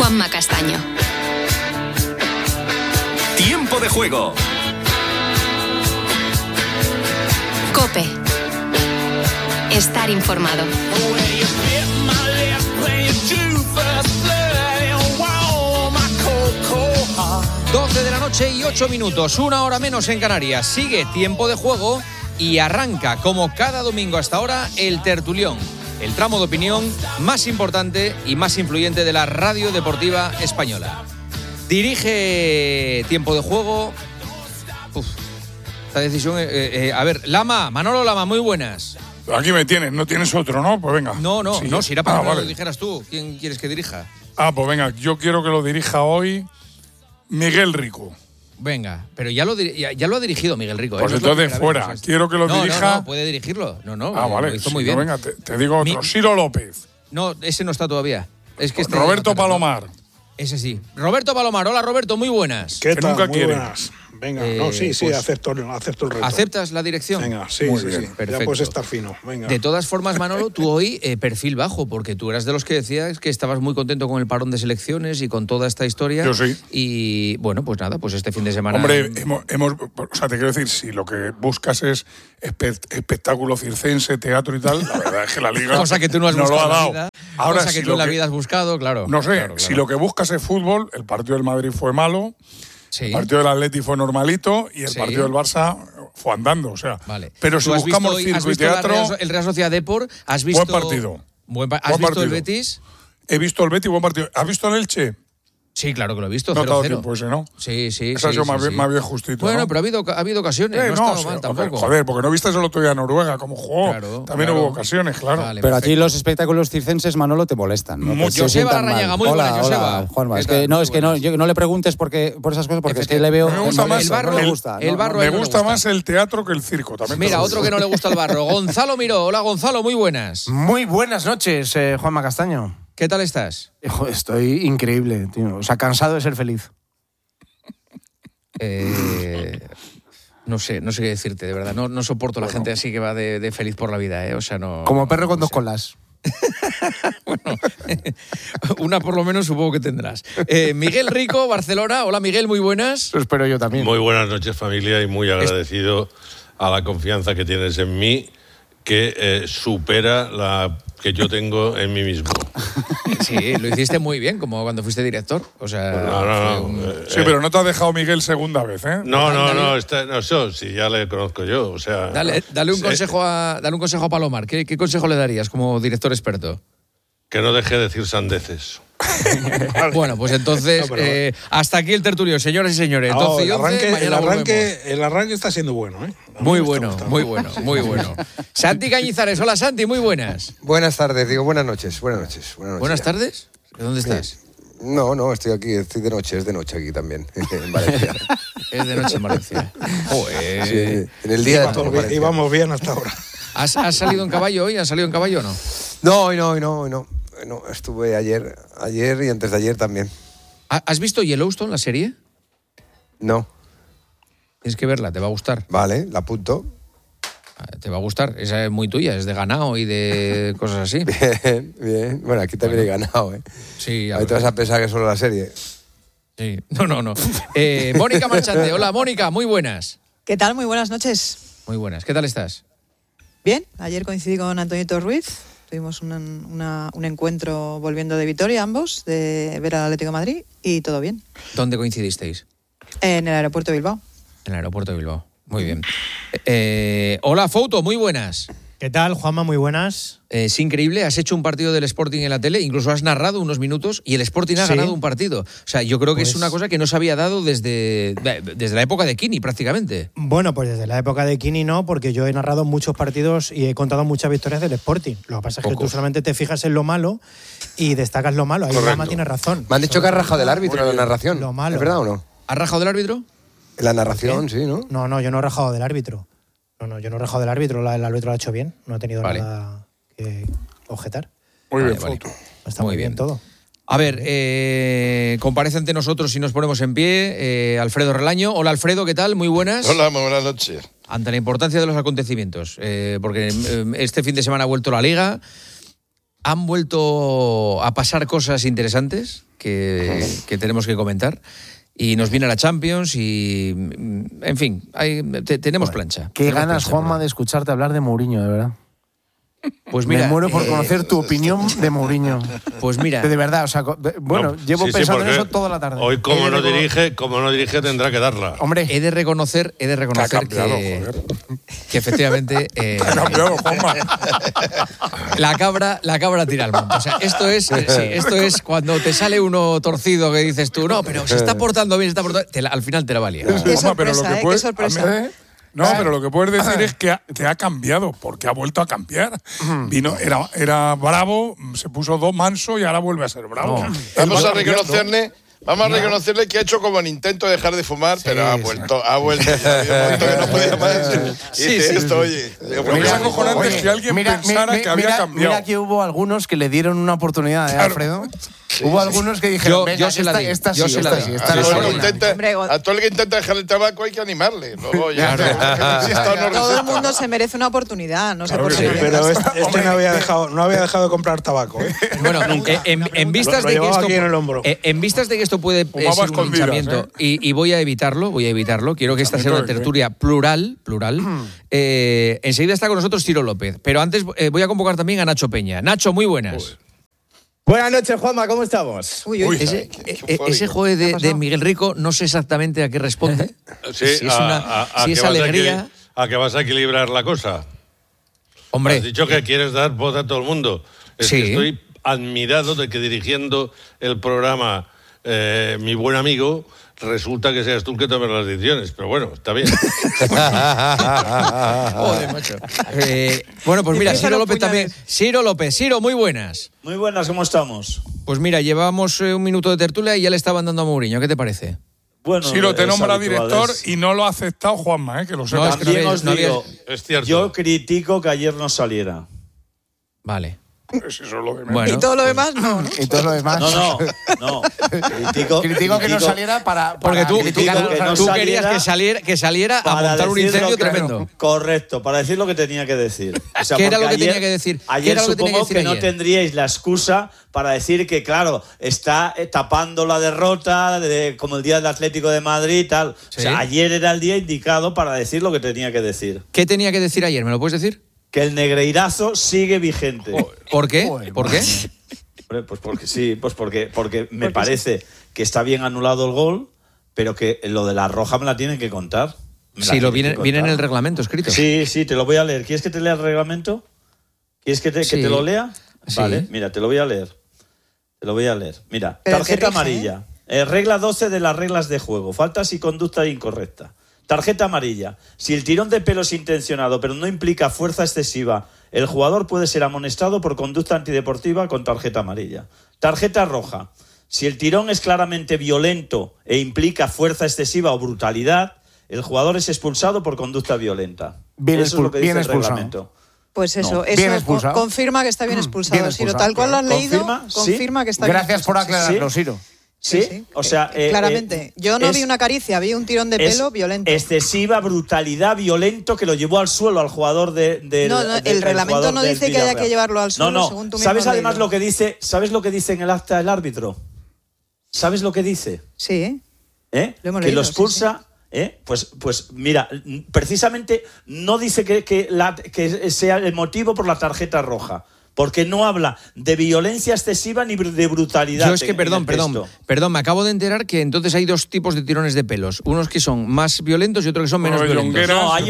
Juanma Castaño. Tiempo de juego. COPE. Estar informado. 12 de la noche y 8 minutos, una hora menos en Canarias. Sigue Tiempo de Juego y arranca, como cada domingo hasta ahora, el tertulión, el tramo de opinión más importante y más influyente de la radio deportiva española. Dirige Tiempo de Juego. Esta decisión. A ver, Manolo Lama, muy buenas. Aquí me tienes, no tienes otro, ¿no? Pues venga. No, si era para que vale. lo dijeras tú. ¿Quién quieres que dirija? Pues venga, yo quiero que lo dirija hoy Miguel Rico. Venga, pero ya lo ha dirigido Miguel Rico. Pues entonces fuera. Quiero que lo dirija. No, puede dirigirlo. Vale. Lo hizo muy bien. Venga, te digo otro. Ciro López. No, ese no está todavía. Es que Roberto Palomar. Ese sí. Roberto Palomar. Hola, Roberto, muy buenas. ¿Qué tal? Nunca muy quiere. buenas. Venga, sí, pues, acepto el reto. ¿Aceptas la dirección? Venga, sí. Perfecto. Ya puedes estar fino. Venga. De todas formas, Manolo, tú hoy perfil bajo, porque tú eras de los que decías que estabas muy contento con el parón de selecciones y con toda esta historia. Yo sí. Y bueno, pues nada, pues este fin de semana. Hombre, te quiero decir, si lo que buscas es espectáculo circense, teatro y tal, la verdad es que la Liga cosa que tú no has lo buscado ha dado. en la vida, Ahora, cosa que tú en la vida has buscado, claro. No sé, claro. si lo que buscas es fútbol, el partido del Madrid fue malo. Sí. El partido del Atleti fue normalito y el Sí. partido del Barça fue andando, o sea. Vale. Pero si buscamos circo y teatro, el Real Sociedad Depor, ¿has visto? buen partido. ¿Has visto el Betis? He visto el Betis, buen partido. ¿Has visto el Elche? Sí, claro que lo he visto. No ha dado 0-0. tiempo ese, ¿no? Sí. Esa ha sido más bien justito. Bueno, ¿no? pero ha habido ocasiones. No ha estado mal tampoco. Joder, porque no viste el otro día a Noruega como jugó. Claro, También claro. hubo ocasiones, claro. Vale, Pero a ti perfecto. los espectáculos circenses, Manolo, te molestan, ¿no? Mucho. Que se Joseba sientan Larrañaga, mal. muy buena, Joseba. Hola, Juanma. ¿Qué Es tal? que no, Muy buenas. no le preguntes por esas cosas, porque es que le veo. Me gusta más el barro, no le gusta. el no, barro no. a Me él no le gusta gusta. más el teatro que el circo. También te Mira, lo otro digo. que no le gusta el barro. Gonzalo Miró. Hola, Gonzalo, muy buenas. Muy buenas noches, Juanma Castaño. ¿Qué tal estás? Hijo, estoy increíble, tío. O sea, cansado de ser feliz. No sé qué decirte, de verdad. No soporto la gente así que va de feliz por la vida, O sea, no. Como perro con no dos sé. colas. Bueno, una por lo menos supongo que tendrás. Miguel Rico, Barcelona. Hola, Miguel, muy buenas. Eso espero yo también. Muy buenas noches, familia, y muy agradecido a la confianza que tienes en mí, que supera la que yo tengo en mí mismo. Sí, lo hiciste muy bien, como cuando fuiste director. O sea, No. Sí, pero no te ha dejado Miguel segunda vez, ¿eh? No, eso sí, ya le conozco yo, o sea. Dale un consejo a Palomar. ¿Qué consejo le darías como director experto? Que no deje de decir sandeces. Bueno, pues entonces, hasta aquí el tertulio, señoras y señores. 12 y 11, mañana volvemos. El arranque está siendo bueno, ¿eh? Muy bueno. Santi Cañizares, hola Santi, muy buenas. Buenas tardes, buenas noches. Buenas tardes. ¿De dónde estás? No, estoy aquí, estoy de noche, es de noche aquí también, en Valencia. Es de noche en Valencia. Joder. Sí, en el día de todo Valencia. Íbamos bien hasta ahora. ¿Has salido en caballo hoy? ¿Has salido en caballo o no? No, hoy no. No, estuve ayer y antes de ayer también. ¿Has visto Yellowstone, la serie? No. Tienes que verla, te va a gustar. Vale, la apunto. Te va a gustar, esa es muy tuya, es de ganado y de cosas así. Bien. Bueno, aquí también he ganado, ¿eh? Sí, ahí te vas a pensar que es solo la serie. Sí, no. Mónica Marchante, hola Mónica, muy buenas. ¿Qué tal? Muy buenas noches. Muy buenas, ¿qué tal estás? Bien, ayer coincidí con Antoñito Ruiz. Tuvimos un encuentro volviendo de Vitoria, ambos, de ver al Atlético de Madrid, y todo bien. ¿Dónde coincidisteis? En el aeropuerto de Bilbao. En el aeropuerto de Bilbao, muy bien. Hola Fouto, muy buenas. ¿Qué tal, Juanma? Muy buenas. Es increíble, has hecho un partido del Sporting en la tele, incluso has narrado unos minutos y el Sporting ha ganado un partido. O sea, yo creo que es una cosa que no se había dado desde la época de Kini, prácticamente. Bueno, pues desde la época de Kini no, porque yo he narrado muchos partidos y he contado muchas victorias del Sporting. Lo que pasa es que tú solamente te fijas en lo malo y destacas lo malo. Ahí Juanma tiene razón. Me han dicho que has rajado del árbitro en la narración. Lo malo. ¿Es verdad o no? ¿Has rajado del árbitro? En la narración, sí, ¿no? No, yo no he rajado del árbitro. No, yo no he rajado del árbitro. El árbitro lo ha hecho bien. No ha tenido nada que objetar. Muy bien, Fouto. Está muy bien todo. A ver, comparece ante nosotros y nos ponemos en pie Alfredo Relaño. Hola Alfredo, ¿qué tal? Muy buenas. Hola, muy buenas noches. Ante la importancia de los acontecimientos, porque este fin de semana ha vuelto la Liga, han vuelto a pasar cosas interesantes que tenemos que comentar. Y nos viene la Champions y, en fin, tenemos plancha. Qué ganas, Juanma, de escucharte hablar de Mourinho, de verdad. Pues mira, me muero por conocer tu opinión de Mourinho. Pues mira, de verdad, o sea, llevo pensando en eso toda la tarde. Hoy como no dirige tendrá que darla. Hombre, he de reconocer que efectivamente Ha cambiado, Juanma. la cabra tira al monte. O sea, esto es cuando te sale uno torcido que dices tú, no, pero se está portando bien, al final te la valía. Qué sorpresa, qué sorpresa. No, pero lo que puedes decir es que te ha cambiado, porque ha vuelto a cambiar. Era bravo, se puso manso y ahora vuelve a ser bravo. Vamos a reconocerle que ha hecho como un intento de dejar de fumar, pero ha vuelto. Ya había un momento que no podía más. Es acojonante si alguien pensara que había cambiado. Mira que hubo algunos que le dieron una oportunidad, Alfredo. Hubo algunos que dijeron, yo se la di. A todo el que intenta dejar el tabaco hay que animarle. Luego ya todo el mundo se merece una oportunidad, no sé por qué. Pero este no había dejado de comprar tabaco. Bueno, en vistas de que esto puede ser un linchamiento y voy a evitarlo, quiero que esta sea una tertulia plural. Enseguida está con nosotros Ciro López, pero antes voy a convocar también a Nacho Peña. Nacho, muy buenas. Buenas noches, Juanma, ¿cómo estamos? Ese juego de Miguel Rico no sé exactamente a qué responde. Sí, si es alegría. A que vas a equilibrar la cosa. Hombre. Has dicho que quieres dar voz a todo el mundo. Es que estoy admirado de que dirigiendo el programa mi buen amigo, resulta que seas tú el que tomes las decisiones. Pero bueno, está bien. Joder, macho. Bueno, pues mira, Ciro López también. Ciro López, muy buenas. Muy buenas, ¿cómo estamos? Pues mira, llevamos un minuto de tertulia y ya le estaban dando a Mourinho. ¿Qué te parece? Bueno, Ciro te nombra director y no lo ha aceptado Juanma, que lo sepas. También os digo, es cierto. Yo critico que ayer no saliera. Vale. Eso es lo de menos. Bueno. Y todo lo demás no. Y todo lo demás. No. Critico que no saliera para porque tú no querías que saliera a montar un incendio tremendo. Correcto, para decir lo que tenía que decir. O sea, ¿qué era lo que tenía que decir? Ayer supongo que no tendríais la excusa para decir que, claro, está tapando la derrota como el día del Atlético de Madrid y tal. ¿Sí? O sea, ayer era el día indicado para decir lo que tenía que decir. ¿Qué tenía que decir ayer? ¿Me lo puedes decir? Que el negreirazo sigue vigente. ¿Por qué? ¿Por qué? Pues porque sí, porque me parece que está bien anulado el gol, pero que lo de la roja me la tienen que contar. Sí, viene en el reglamento escrito. Sí, te lo voy a leer. ¿Quieres que te lea el reglamento? ¿Quieres que te lo lea? Sí. Vale, mira, te lo voy a leer. Mira, tarjeta amarilla. Regla 12 de las reglas de juego. Faltas y conducta incorrecta. Tarjeta amarilla. Si el tirón de pelo es intencionado pero no implica fuerza excesiva, el jugador puede ser amonestado por conducta antideportiva con tarjeta amarilla. Tarjeta roja. Si el tirón es claramente violento e implica fuerza excesiva o brutalidad, el jugador es expulsado por conducta violenta. Eso es lo que dice el reglamento. Pues eso confirma que está bien expulsado, Ciro. Tal cual lo has leído, confirma que está bien expulsado. Gracias por aclararlo, Ciro. Sí, o sea... claramente. Yo no vi una caricia, vi un tirón de pelo violento. Excesiva brutalidad, violento, que lo llevó al suelo al jugador el reglamento no dice que haya que llevarlo al suelo, según tú mismo. ¿Sabes además lo que dice? ¿Sabes lo que dice en el acta del árbitro? ¿Sabes lo que dice? Sí. Lo hemos leído, que lo expulsa... Sí. Pues mira, precisamente no dice que sea el motivo por la tarjeta roja. Porque no habla de violencia excesiva ni de brutalidad. Yo es que, perdón, me acabo de enterar que entonces hay dos tipos de tirones de pelos. Unos que son más violentos y otros que son menos violentos. No, hay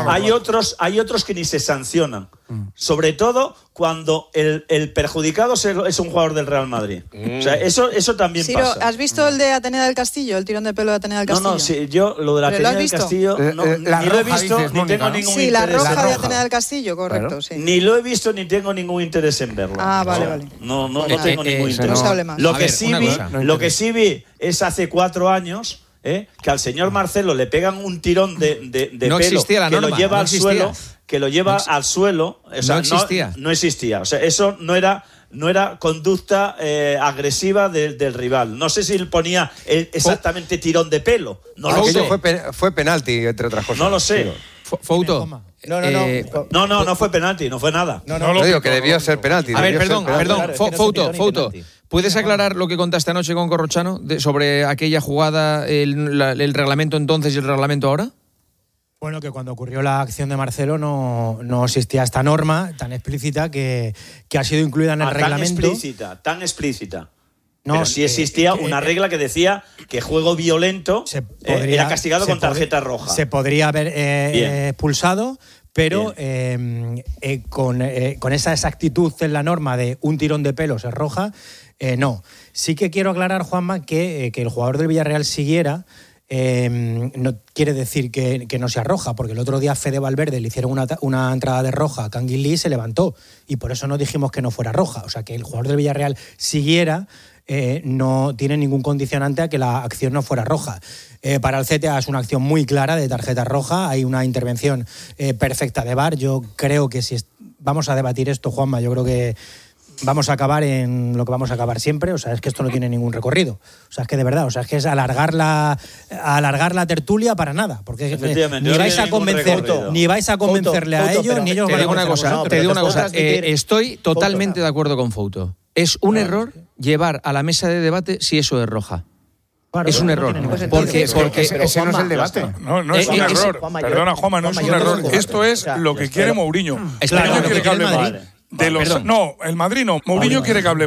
otros que ni se sancionan. Sobre todo cuando el perjudicado es un jugador del Real Madrid. O sea, eso también Ciro, pasa. ¿has visto el de Atenea del Castillo? El tirón de pelo de Atenea del Castillo. No, sí, yo lo de la Atenea del Castillo ni lo he visto, ni tengo ningún interés. Sí, la roja de Atenea del Castillo, correcto, claro. Sí. Ni lo he visto ni tengo ningún interés en verlo. Ah, vale. No tengo ningún interés. No se hable más. Lo que sí vi es hace 4 años que al señor Marcelo le pegan un tirón de no pelo que lo lleva al suelo, o sea, no existía. O sea, eso no era conducta agresiva del rival. No sé si él ponía exactamente tirón de pelo. No lo sé. Fue penalti, entre otras cosas. No lo sé. Fouto. No fue penalti, no fue nada. No digo que debió ser penalti. A ver, perdón, Fouto. ¿Puedes aclarar lo que contaste anoche con Corrochano sobre aquella jugada, el reglamento entonces y el reglamento ahora? Bueno, que cuando ocurrió la acción de Marcelo no existía esta norma tan explícita que ha sido incluida en el reglamento. Tan explícita. No, pero sí existía una regla que decía que juego violento era castigado con tarjeta roja. Se podría haber expulsado, pero con esa exactitud en la norma de un tirón de pelos es roja, no. Sí que quiero aclarar, Juanma, que el jugador del Villarreal siguiera no quiere decir que no sea roja, porque el otro día Fede Valverde le hicieron una entrada de roja a Kangin Lee y se levantó, y por eso no dijimos que no fuera roja. O sea, que el jugador del Villarreal siguiera no tiene ningún condicionante a que la acción no fuera roja. Para el CTA es una acción muy clara de tarjeta roja, hay una intervención perfecta de VAR. Yo creo que si vamos a debatir esto, Juanma, yo creo que vamos a acabar en lo que vamos a acabar siempre. O sea, es que esto no tiene ningún recorrido. O sea, es que de verdad, o sea, es que es alargar la tertulia para nada, porque ni vais a convencerle a ellos, ni ellos van a convencerle. Te digo una cosa, estoy totalmente de acuerdo con Fouto. Es un error llevar a la mesa de debate si eso es roja. Claro, es un error, porque ese no es el debate. No es un error. Perdona, Juanma, no es un error. Esto es lo que quiere Mourinho. Mourinho quiere que hable mal. El Madrid no. Mourinho quiere que hable